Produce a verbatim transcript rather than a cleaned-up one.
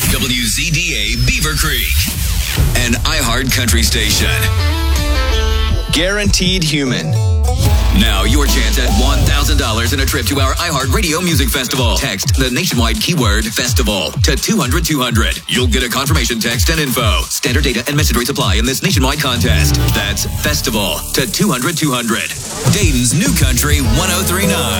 W Z D A Beaver Creek, an iHeart country station. Guaranteed Human. Now your chance at one thousand dollars and a trip to our iHeart Radio Music Festival. Text the nationwide keyword festival to two hundred two hundred. You'll get a confirmation text and info. Standard data and message rates apply in this nationwide contest. That's festival to two hundred two hundred. Dayton's New Country one oh three point nine.